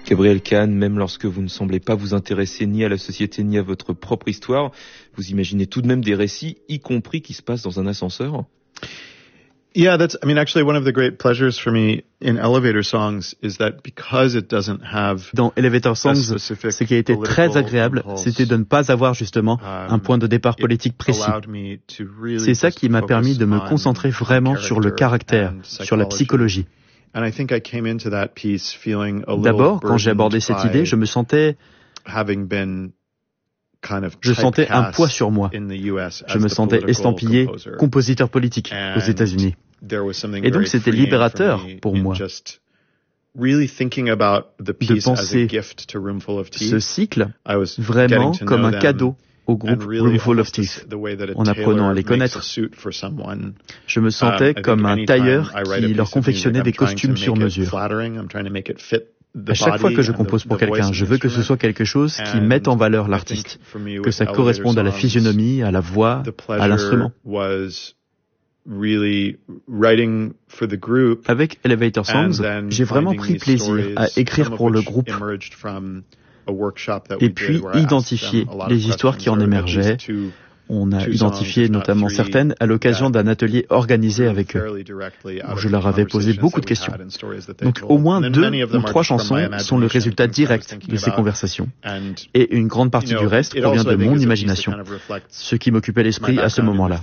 Gabriel Kahn, même lorsque vous ne semblez pas vous intéresser ni à la société ni à votre propre histoire, vous imaginez tout de même des récits, y compris qui se passent dans un ascenseur? Yeah, actually one of the great pleasures for me in Elevator Songs is that because it doesn't have Dans Elevator Songs, ce qui a été très agréable, c'était de ne pas avoir justement un point de départ politique précis. C'est ça qui m'a permis de me concentrer vraiment sur le caractère, sur la psychologie. D'abord, quand j'ai abordé cette idée, je sentais un poids sur moi. Je me sentais estampillé compositeur politique aux États-Unis. Et donc c'était libérateur pour moi de penser ce cycle vraiment comme un cadeau au groupe Roomful of Teeth, en apprenant à les connaître. Je me sentais comme un tailleur qui leur confectionnait des costumes sur mesure. À chaque fois que je compose pour quelqu'un, je veux que ce soit quelque chose qui mette en valeur l'artiste, que ça corresponde à la physionomie, à la voix, à l'instrument. Avec Elevator Songs, j'ai vraiment pris plaisir à écrire pour le groupe et puis identifier les histoires qui en émergeaient. On a identifié notamment certaines à l'occasion d'un atelier organisé avec eux, où je leur avais posé beaucoup de questions. Donc au moins 2 ou 3 chansons sont le résultat direct de ces conversations. Et une grande partie du reste provient de mon imagination, ce qui m'occupait l'esprit à ce moment-là.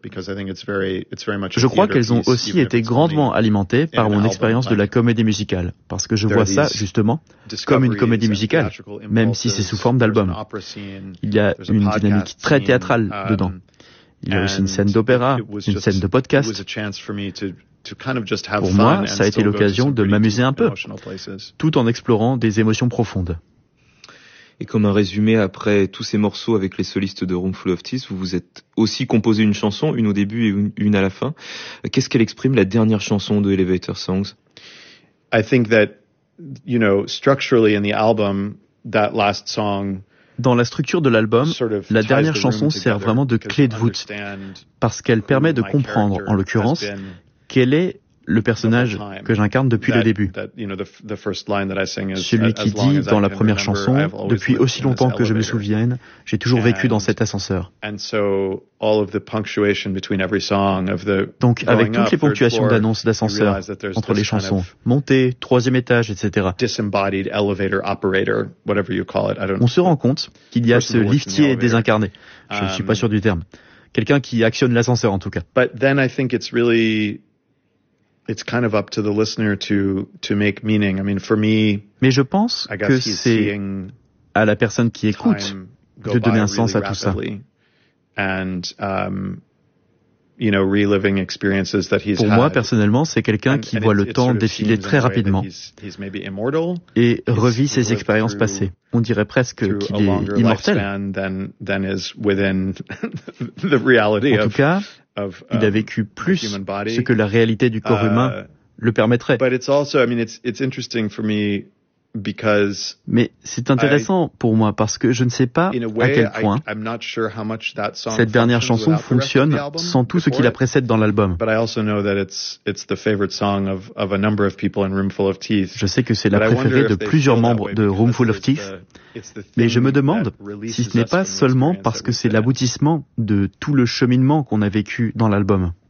Je crois qu'elles ont aussi été grandement alimentées par mon expérience de la comédie musicale, parce que je vois ça, justement, comme une comédie musicale, même si c'est sous forme d'album. Il y a une dynamique très théâtrale dedans. Il y a aussi une scène d'opéra, une scène de podcast. Pour moi, ça a été l'occasion de m'amuser un peu, tout en explorant des émotions profondes. Et comme un résumé, après tous ces morceaux avec les solistes de Roomful of Teeth, vous vous êtes aussi composé une chanson, une au début et une à la fin. Qu'est-ce qu'elle exprime, la dernière chanson de Elevator Songs? I think that, structurally in the album, that last song, dans la structure de l'album, la dernière chanson sert vraiment de clé de voûte, parce qu'elle permet de comprendre, en l'occurrence, quel est le personnage que j'incarne depuis le début. Celui qui dit dans la première chanson, « Depuis aussi longtemps que je me souvienne, j'ai toujours vécu dans cet ascenseur. » Donc, avec toutes les ponctuations d'annonces d'ascenseur entre les chansons, montée, 3e étage, etc., on se rend compte qu'il y a ce liftier désincarné. Je ne suis pas sûr du terme. Quelqu'un qui actionne l'ascenseur, en tout cas. It's kind of up to the listener to make meaning. For me, mais je pense que c'est à la personne qui écoute de donner un sens à tout ça. Pour moi, personnellement, c'est quelqu'un qui voit le temps défiler très rapidement et revit ses expériences passées. On dirait presque qu'il est immortel. En tout cas, il a vécu plus ce que la réalité du corps humain le permettrait. Mais c'est intéressant pour moi parce que je ne sais pas à quel point cette dernière chanson fonctionne sans tout ce qui la précède dans l'album. Je sais que c'est la préférée de plusieurs membres de Roomful of Teeth, mais je me demande si ce n'est pas seulement parce que c'est l'aboutissement de tout le cheminement qu'on a vécu dans l'album.